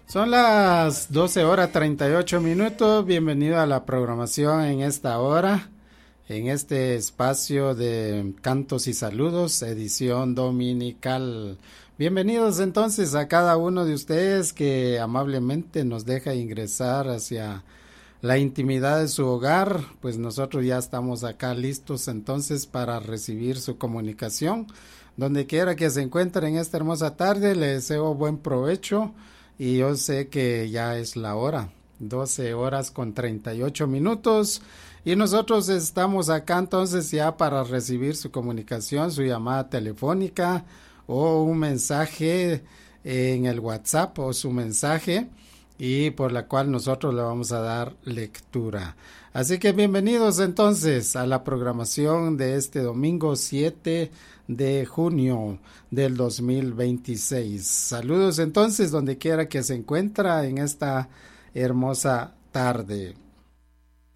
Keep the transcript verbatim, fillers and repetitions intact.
Son las doce horas treinta y ocho minutos. Bienvenido a la programación en esta hora, en este espacio de Cantos y Saludos, edición dominical. Bienvenidos entonces a cada uno de ustedes que amablemente nos deja ingresar hacia la intimidad de su hogar. Pues nosotros ya estamos acá listos entonces para recibir su comunicación. Donde quiera que se encuentren en esta hermosa tarde, les deseo buen provecho. Y yo sé que ya es la hora, doce horas con treinta y ocho minutos. Y nosotros estamos acá entonces ya para recibir su comunicación, su llamada telefónica o un mensaje en el WhatsApp o su mensaje, y por la cual nosotros le vamos a dar lectura. Así que bienvenidos entonces a la programación de este domingo siete de junio del dos mil veintiséis. Saludos entonces donde quiera que se encuentra en esta hermosa tarde.